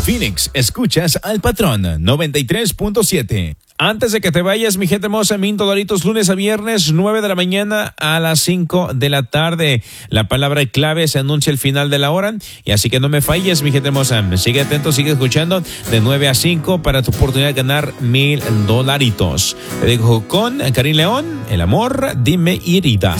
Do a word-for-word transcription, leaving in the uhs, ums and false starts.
Phoenix, escuchas al patrón noventa y tres punto siete. Antes de que te vayas, mi gente hermosa, Minto Doritos, lunes a viernes, nueve de la mañana a las cinco de la tarde. La palabra clave se anuncia al final de la hora, y así que no me falles, mi gente hermosa. Sigue atento, sigue escuchando de nueve a cinco para tu oportunidad de ganar mil dolaritos. Te dejo con Karim León, el amor, dime Irida.